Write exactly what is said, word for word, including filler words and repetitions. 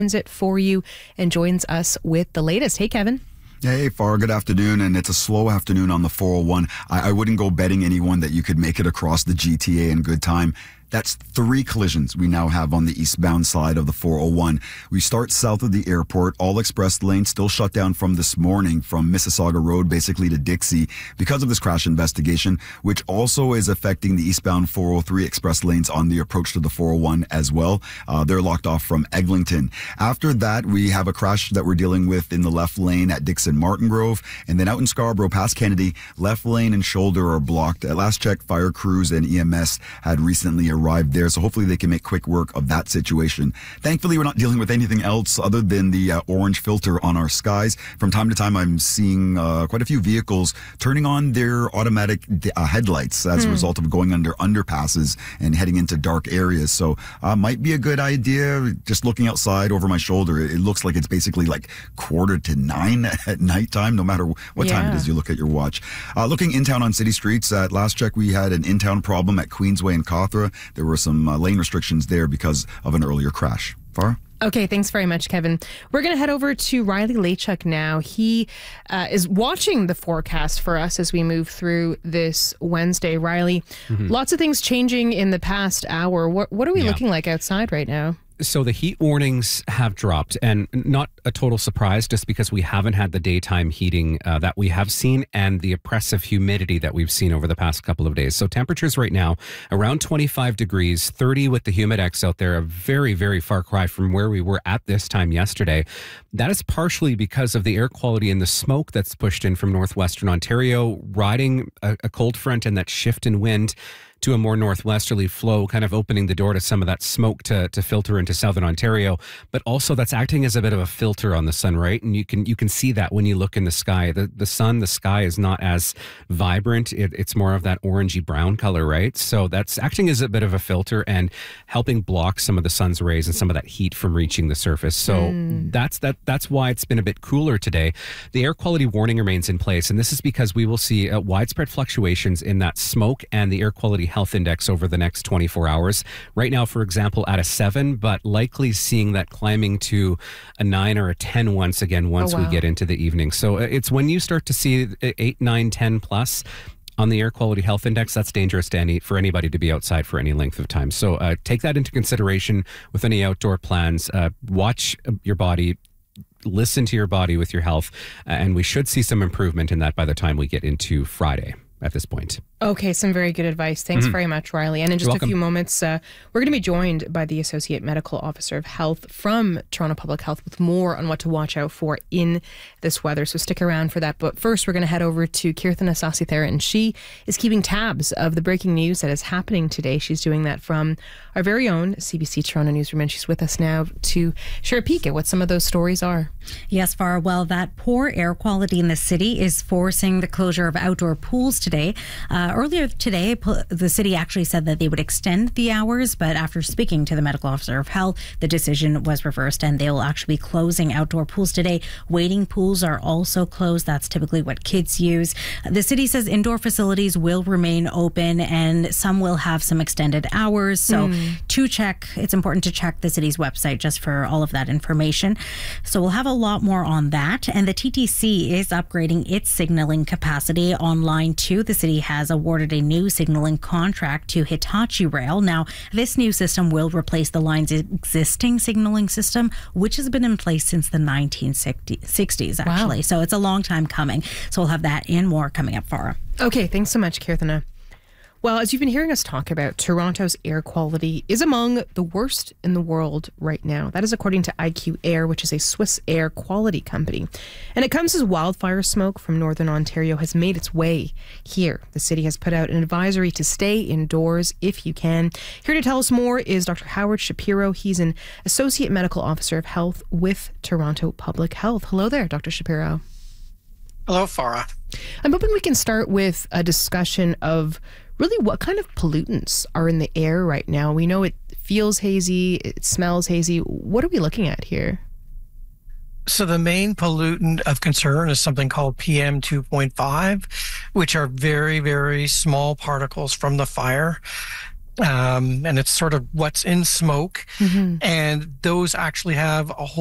it for you and joins us with the latest. Hey, Kevin. Hey, Farah, good afternoon, and it's a slow afternoon on the four oh one. I, I wouldn't go betting anyone that you could make it across the G T A in good time. That's three collisions we now have on the eastbound side of the four oh one. We start south of the airport. All express lanes still shut down from this morning from Mississauga Road basically to Dixie because of this crash investigation, which also is affecting the eastbound four oh three express lanes on the approach to the four oh one as well. Uh, they're locked off from Eglinton. After that, we have a crash that we're dealing with in the left lane at Dixon Martin Grove, and then out in Scarborough past Kennedy, left lane and shoulder are blocked. At last check, fire crews and E M S had recently arrived arrived there, so hopefully they can make quick work of that situation. Thankfully, we're not dealing with anything else other than the uh, orange filter on our skies. From time to time, I'm seeing uh, quite a few vehicles turning on their automatic uh, headlights as hmm. a result of going under underpasses and heading into dark areas. So uh, might be a good idea. Just looking outside over my shoulder, it looks like it's basically like quarter to nine at nighttime, no matter what yeah. time it is you look at your watch. Uh, looking in town on city streets, at last check, we had an in-town problem at Queensway and Cawthra. There were some uh, lane restrictions there because of an earlier crash. Farah? Okay, thanks very much, Kevin. We're going to head over to Riley Lachuk now. He uh, is watching the forecast for us as we move through this Wednesday. Riley, mm-hmm. lots of things changing in the past hour. What, what are we yeah. looking like outside right now? So the heat warnings have dropped, and not a total surprise just because we haven't had the daytime heating uh, that we have seen and the oppressive humidity that we've seen over the past couple of days. So temperatures right now around twenty-five degrees, thirty with the Humidex out there, a very, very far cry from where we were at this time yesterday. That is partially because of the air quality and the smoke that's pushed in from northwestern Ontario, riding a, a cold front and that shift in wind to a more northwesterly flow, kind of opening the door to some of that smoke to, to filter into southern Ontario. But also that's acting as a bit of a filter on the sun, right? And you can you can see that when you look in the sky. The the sun, the sky is not as vibrant. It, it's more of that orangey brown color, right? So that's acting as a bit of a filter and helping block some of the sun's rays and some of that heat from reaching the surface. So mm. that's that that's why it's been a bit cooler today. The air quality warning remains in place, and this is because we will see uh, widespread fluctuations in that smoke and the air quality health index over the next twenty-four hours. Right now, for example, at a seven, but likely seeing that climbing to a nine or a ten once again once oh, wow. we get into the evening. So it's when you start to see eight, nine, ten plus on the air quality health index, that's dangerous to any, for anybody to be outside for any length of time. So uh, take that into consideration with any outdoor plans. Uh, watch your body. Listen to your body with your health, uh, and we should see some improvement in that by the time we get into Friday at this point. Okay, some very good advice. Thanks mm-hmm. very much, Riley. And in just a few moments, uh, we're going to be joined by the Associate Medical Officer of Health from Toronto Public Health with more on what to watch out for in this weather. So stick around for that. But first, we're going to head over to Kirthana Sasithera, and she is keeping tabs of the breaking news that is happening today. She's doing that from our very own C B C Toronto newsroom, and she's with us now to share a peek at what some of those stories are. Yes, Farah. Well, that poor air quality in the city is forcing the closure of outdoor pools today. Uh, earlier today, the city actually said that they would extend the hours, but after speaking to the medical officer of health, the decision was reversed and they will actually be closing outdoor pools today. Wading pools are also closed. That's typically what kids use. The city says indoor facilities will remain open and some will have some extended hours. So mm. to check, it's important to check the city's website just for all of that information. So we'll have a lot more on that. And the T T C is upgrading its signaling capacity online too. The city has awarded a new signaling contract to Hitachi Rail. Now, this new system will replace the line's existing signaling system, which has been in place since the nineteen sixties, actually. Wow. So it's a long time coming. So we'll have that and more coming up, Farah. Okay, thanks so much, Kirthana. Well, as you've been hearing us talk about, Toronto's air quality is among the worst in the world right now. That is according to I Q Air, which is a Swiss air quality company. And it comes as wildfire smoke from northern Ontario has made its way here. The city has put out an advisory to stay indoors if you can. Here to tell us more is Doctor Howard Shapiro. He's an Associate Medical Officer of Health with Toronto Public Health. Hello there, Doctor Shapiro. Hello, Farah. I'm hoping we can start with a discussion of really what kind of pollutants are in the air right now. We know it feels hazy, it smells hazy. What are we looking at here? So the main pollutant of concern is something called P M two point five, which are very, very small particles from the fire. Um, and it's sort of what's in smoke. And those actually have a whole